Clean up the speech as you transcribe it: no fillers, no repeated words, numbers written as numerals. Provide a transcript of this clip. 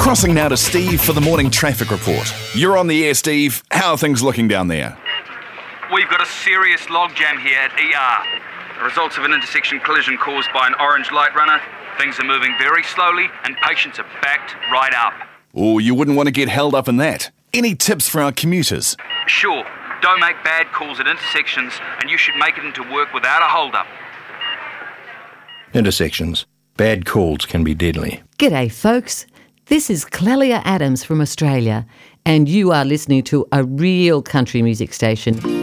Crossing now to Steve for the morning traffic report. You're on the air, Steve. How are things looking down there? We've got a serious logjam here at ER. The results of an intersection collision caused by an orange light runner. Things are moving very slowly and patients are backed right up. Oh, you wouldn't want to get held up in that. Any tips for our commuters? Sure, don't make bad calls at intersections and you should make it into work without a hold-up. Intersections. Bad calls can be deadly. G'day, folks. This is Clelia Adams from Australia, and you are listening to a real country music station.